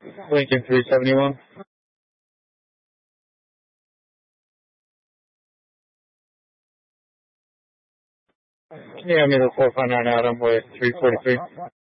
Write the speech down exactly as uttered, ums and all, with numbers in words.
Lincoln three seventy-one. Can you hand me the four five nine Adam with three forty-three?